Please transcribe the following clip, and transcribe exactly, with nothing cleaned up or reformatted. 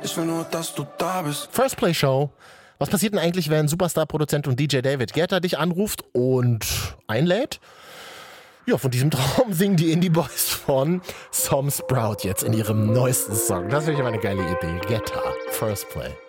Ich will nur, dass du da bist. First Play Show. Was passiert denn eigentlich, wenn Superstar-Produzent und D J David Guetta dich anruft und einlädt? Ja, von diesem Traum singen die Indie Boys von Som Sprout jetzt in ihrem neuesten Song. Das ist wirklich eine geile Idee. Guetta, First Play.